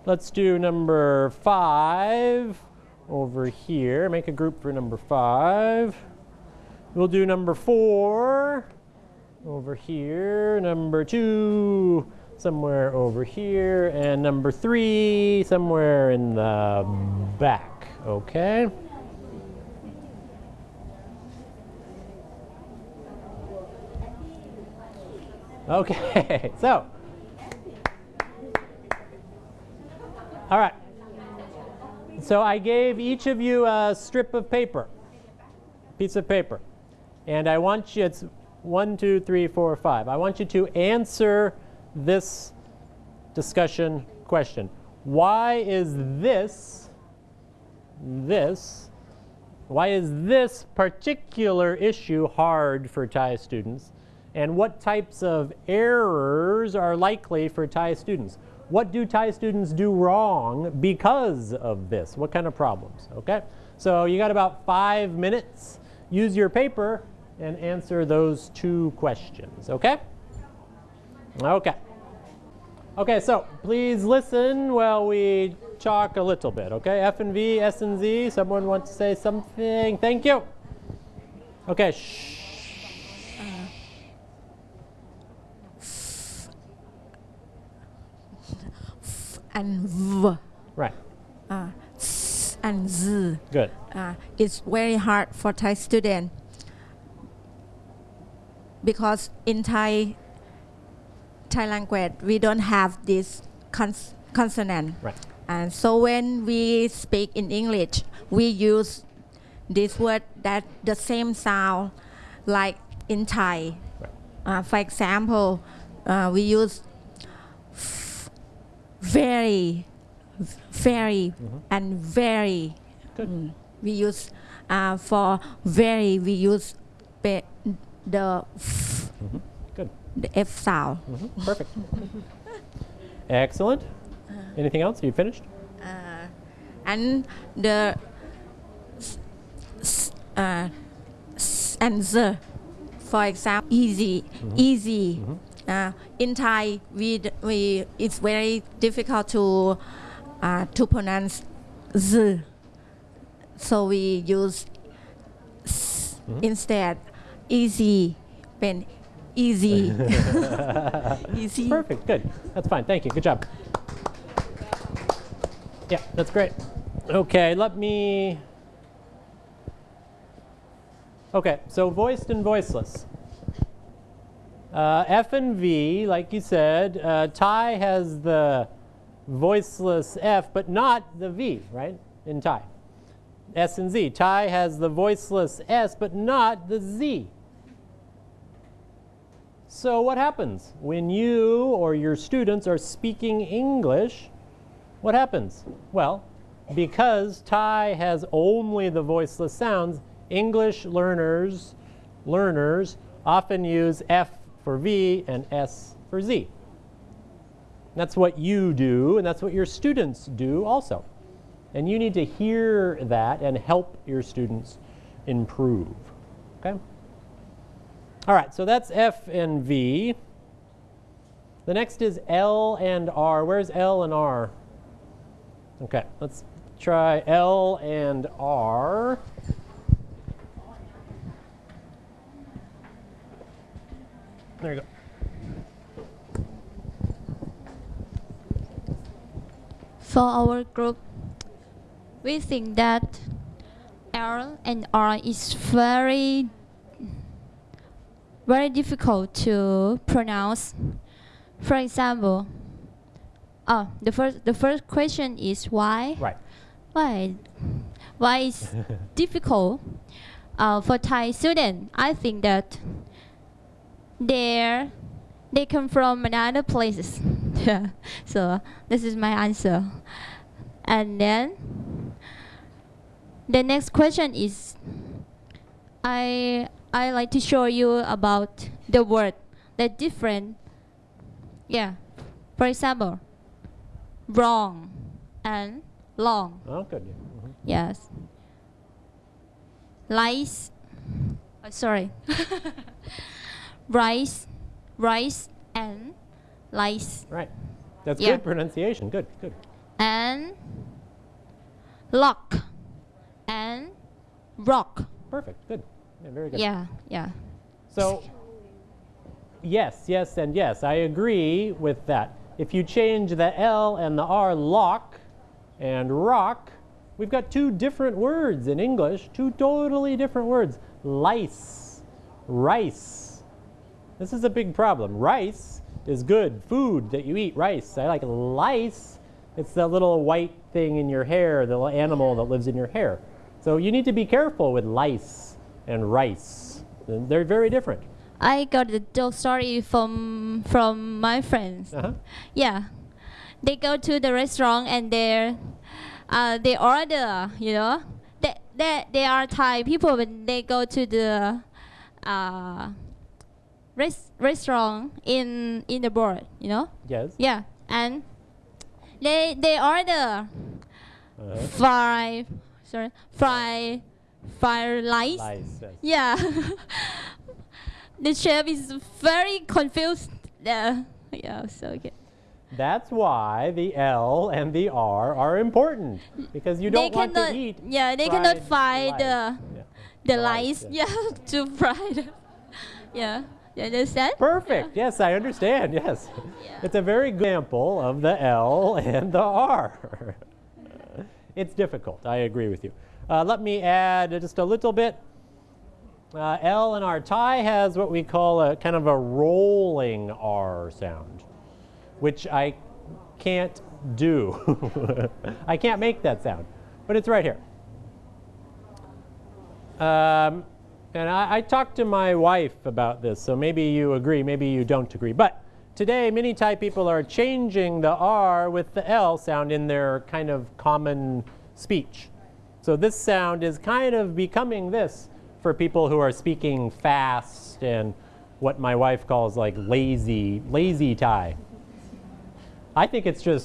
Let's do number 5 over here. Make a group for number 5. We'll do number 4 over here, number 2 somewhere over here, and number 3 somewhere in the back, okay? Okay, so, all right. So I gave each of you a strip of paper, piece of paper, and I want you, it's 1, 2, 3, 4, 5. I want you to answer this discussion question. Why is why is this particular issue hard for Thai students? And what types of errors are likely for Thai students? What do Thai students do wrong because of this? What kind of problems? Okay, so you got about 5 minutes. Use your paper and answer those 2 questions, okay? Okay. Okay, so please listen while we talk a little bit, okay? F and V, S and Z, someone wants to say something? Thank you. Okay, shh. And V. Right. S and Z. Good. It's very hard for Thai student because in Thai language we don't have this consonant. Right. And so when we speak in English, we use this word that the same sound like in Thai. Right. For example, we use very, and very. Good. We use for very, we use the Good. the F sound. Perfect. Excellent. Anything else? You finished? And the and the, for example, easy, easy. In Thai, it's very difficult to pronounce z, so we use instead easy, when easy. Easy. Perfect. Good. That's fine. Thank you. Good job. Yeah, that's great. Okay, let me. Okay, so voiced and voiceless. F and V, like you said, Thai has the voiceless F, but not the V, right, in Thai. S and Z. Thai has the voiceless S, but not the Z. So what happens when you or your students are speaking English? What happens? Well, because Thai has only the voiceless sounds, English learners often use F for V and S for Z. That's what you do, and that's what your students do also. And you need to hear that and help your students improve. Okay? All right, so that's F and V. The next is L and R. Where's L and R? Okay, let's try L and R. There you go. For our group, we think that L and R is very difficult to pronounce. For example, the first question is why? Right. Why is difficult for Thai students? I think that they come from another places. So this is my answer. And then the next question is, I like to show you about the word that different. Yeah, for example, wrong and long. Oh, good. Yes. Lice. Sorry. rice and lice. Right. That's Yeah. good pronunciation. Good, good. and lock and rock. Perfect. Good. Yeah, very good. Yeah, yeah. So, yes, yes, and yes. I agree with that. If you change the L and the R, lock and rock, we've got two different words in English, two totally different words. Lice, rice. This is a big problem. Rice is good food that you eat, rice. I like lice. It's that little white thing in your hair, the little animal that lives in your hair. So you need to be careful with lice and rice. They're very different. I got the joke story from my friends. Uh-huh. Yeah, they go to the restaurant and they order. You know, they are Thai people when they go to the restaurant in the board. You know. Yes. Yeah, and they order fried rice. Lice, yes. Yeah. The chef is very confused. Yeah, so good. That's why the L and the R are important, because you don't want to eat. Yeah, they cannot find the lice. yeah. Yeah, to fry them. Yeah, you understand? Perfect. Yes, I understand. Yes. Yeah. It's a very good example of the L and the R. It's difficult. I agree with you. Let me add just a little bit. L and R. Thai has what we call a kind of a rolling R sound, which I can't do. I can't make that sound, but it's right here. And I talked to my wife about this, so maybe you agree, maybe you don't agree. But today, many Thai people are changing the R with the L sound in their kind of common speech. So this sound is kind of becoming this for people who are speaking fast and what my wife calls like lazy Thai. I think it's just